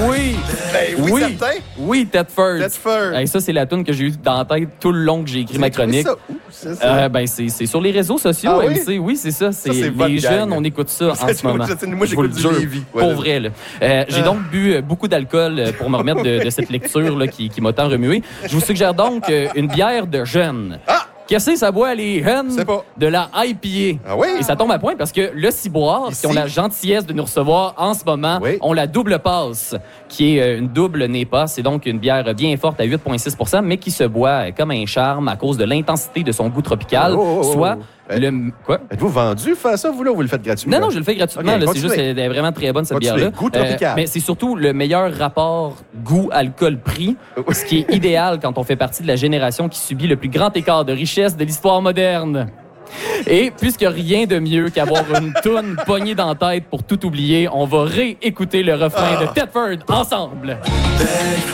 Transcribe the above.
Oui! Ben oui, certain. Oui, Tedford. Tedford. Hey, ça, c'est la tune que j'ai eue dans la tête tout le long que j'ai écrit ma chronique. C'est sur les réseaux sociaux, Ah, MC. Oui, c'est ça. C'est votre les gang. jeunes, on écoute ça en ce moment. Moi, j'écoute du Lévis. Pour vrai, là. J'ai donc bu beaucoup d'alcool pour me remettre de cette lecture là, qui m'a tant remué. Je vous suggère donc une bière de jeune. Ah! Qu'est-ce que ça boit, les jeunes? C'est pas. De la IPA. Ah oui? Et ça tombe à point parce que le Ciboire, Ici. qui ont la gentillesse de nous recevoir en ce moment, Oui. ont la double passe, qui est une double NEPA. C'est donc une bière bien forte à 8,6 %, mais qui se boit comme un charme à cause de l'intensité de son goût tropical. Soit le... Quoi? Êtes-vous vendu faire ça, vous, là, ou vous le faites gratuitement? Non, je le fais gratuitement. Ok, là, c'est juste continuez. elle est vraiment très bonne, cette Continuez. bière-là. Goût tropical. Mais c'est surtout le meilleur rapport goût-alcool-prix, ce qui est idéal quand on fait partie de la génération qui subit le plus grand écart de richesse de l'histoire moderne. Et puisque rien de mieux qu'avoir une toune pognée dans la tête pour tout oublier, on va réécouter le refrain de Tedford ensemble.